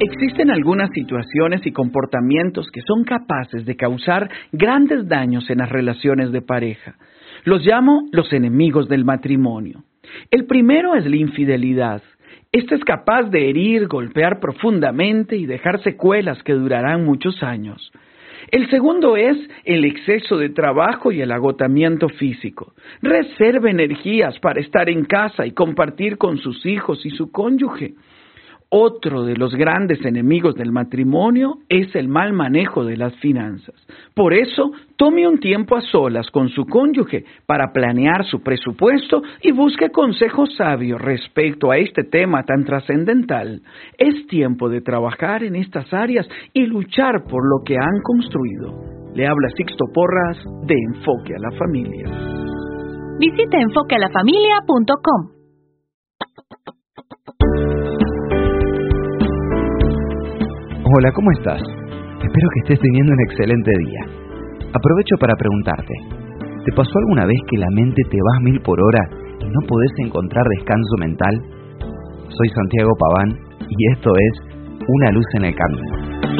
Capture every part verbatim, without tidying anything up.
Existen algunas situaciones y comportamientos que son capaces de causar grandes daños en las relaciones de pareja. Los llamo los enemigos del matrimonio. El primero es la infidelidad. Esta es capaz de herir, golpear profundamente y dejar secuelas que durarán muchos años. El segundo es el exceso de trabajo y el agotamiento físico. Reserve energías para estar en casa y compartir con sus hijos y su cónyuge. Otro de los grandes enemigos del matrimonio es el mal manejo de las finanzas. Por eso, tome un tiempo a solas con su cónyuge para planear su presupuesto y busque consejos sabios respecto a este tema tan trascendental. Es tiempo de trabajar en estas áreas y luchar por lo que han construido. Le habla Sixto Porras de Enfoque a la Familia. Visite enfoque a la familia punto com. Hola, ¿cómo estás? Espero que estés teniendo un excelente día. Aprovecho para preguntarte, ¿te pasó alguna vez que la mente te va a mil por hora y no podés encontrar descanso mental? Soy Santiago Paván y esto es Una luz en el camino.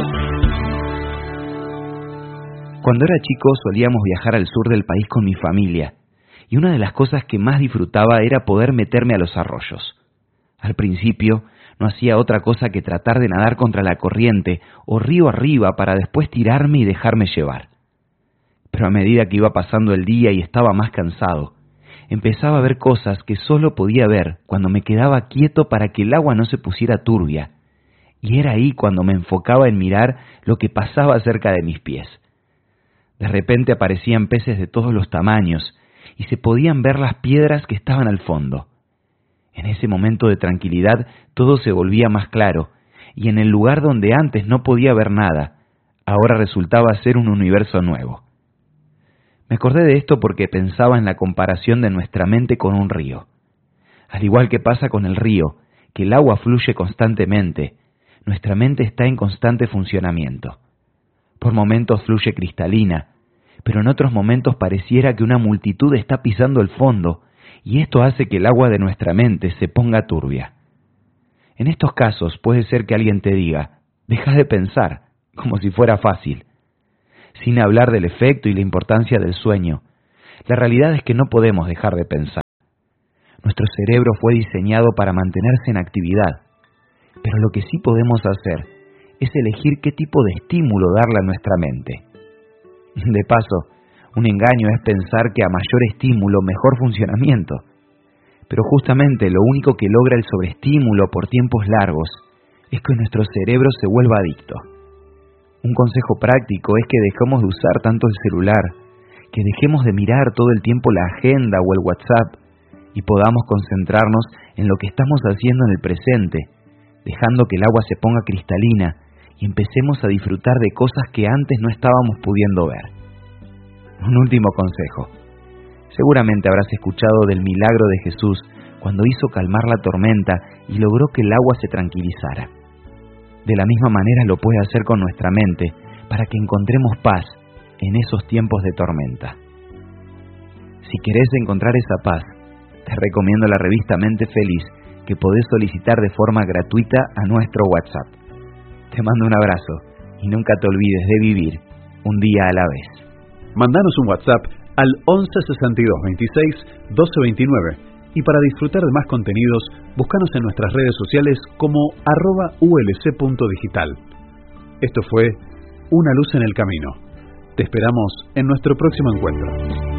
Cuando era chico solíamos viajar al sur del país con mi familia y una de las cosas que más disfrutaba era poder meterme a los arroyos. Al principio no hacía otra cosa que tratar de nadar contra la corriente o río arriba para después tirarme y dejarme llevar. Pero a medida que iba pasando el día y estaba más cansado, empezaba a ver cosas que solo podía ver cuando me quedaba quieto para que el agua no se pusiera turbia. Y era ahí cuando me enfocaba en mirar lo que pasaba cerca de mis pies. De repente aparecían peces de todos los tamaños y se podían ver las piedras que estaban al fondo. En ese momento de tranquilidad todo se volvía más claro, y en el lugar donde antes no podía ver nada, ahora resultaba ser un universo nuevo. Me acordé de esto porque pensaba en la comparación de nuestra mente con un río. Al igual que pasa con el río, que el agua fluye constantemente, nuestra mente está en constante funcionamiento. Por momentos fluye cristalina, pero en otros momentos pareciera que una multitud está pisando el fondo, y esto hace que el agua de nuestra mente se ponga turbia. En estos casos puede ser que alguien te diga, deja de pensar, como si fuera fácil. Sin hablar del efecto y la importancia del sueño, la realidad es que no podemos dejar de pensar. Nuestro cerebro fue diseñado para mantenerse en actividad, pero lo que sí podemos hacer es elegir qué tipo de estímulo darle a nuestra mente. De paso, un engaño es pensar que a mayor estímulo, mejor funcionamiento. Pero justamente lo único que logra el sobreestímulo por tiempos largos es que nuestro cerebro se vuelva adicto. Un consejo práctico es que dejemos de usar tanto el celular, que dejemos de mirar todo el tiempo la agenda o el WhatsApp y podamos concentrarnos en lo que estamos haciendo en el presente, dejando que el agua se ponga cristalina y empecemos a disfrutar de cosas que antes no estábamos pudiendo ver. Un último consejo. Seguramente habrás escuchado del milagro de Jesús cuando hizo calmar la tormenta y logró que el agua se tranquilizara. De la misma manera lo puede hacer con nuestra mente para que encontremos paz en esos tiempos de tormenta. Si querés encontrar esa paz, te recomiendo la revista Mente Feliz que podés solicitar de forma gratuita a nuestro WhatsApp. Te mando un abrazo y nunca te olvides de vivir un día a la vez. Mándanos un WhatsApp al once sesenta y dos veintiséis doce veintinueve y para disfrutar de más contenidos, búscanos en nuestras redes sociales como arroba ulc.digital. Esto fue Una luz en el camino. Te esperamos en nuestro próximo encuentro.